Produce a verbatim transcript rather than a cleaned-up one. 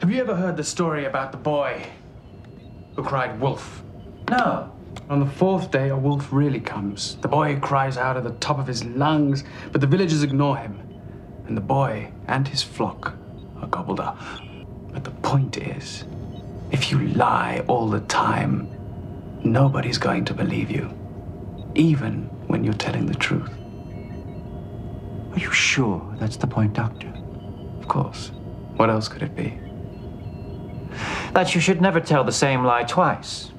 Have you ever heard the story about the boy who cried wolf? No. On the fourth day, a wolf really comes. The boy cries out at the top of his lungs, but the villagers ignore him. And the boy and his flock are gobbled up. But the point is, if you lie all the time, nobody's going to believe you, even when you're telling the truth. Are you sure that's the point, Doctor? Of course. What else could it be? That you should never tell the same lie twice.